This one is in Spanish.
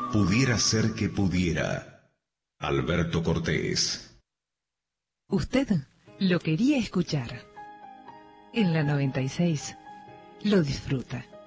Pudiera ser que pudiera. Alberto Cortés. Usted lo quería escuchar. En la 96 lo disfruta.